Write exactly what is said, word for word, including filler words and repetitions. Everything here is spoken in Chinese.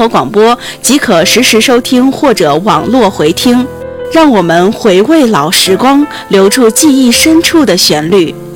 合广播即可实时收听或者网络回听。让我们回味老时光，留住记忆深处的旋律。